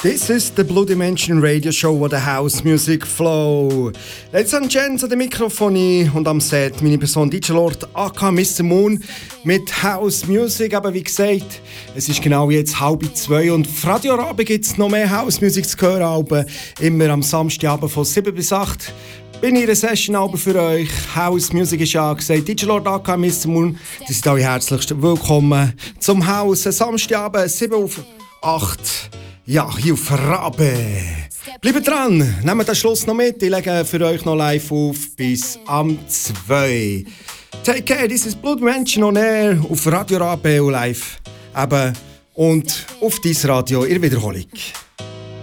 This is the Blue Dimension Radio Show, where the house music flow. Ladies and gents, an der Mikrofon und am Set meine Person DJ Lord aka Mr. Moon mit House Music. Aber wie gesagt, es ist genau jetzt 1:30 und auf Radio Rabe gibt es noch mehr House Music zu hören. Immer am Samstagabend von 7 bis 8. Bin ich in einer Session für euch. House Music ist angesagt. DJ Lord aka Mr. Moon. Sie sind alle herzlich willkommen zum Haus. Samstagabend 7 auf 8. Ja, hier auf Rabe. Bleibt dran, nehmt den Schluss noch mit. Ich lege für euch noch live auf bis am 2. Take care, this is Blue Dimension on Air auf Radio Rabe und live. Eben, und auf dein Radio in Wiederholung.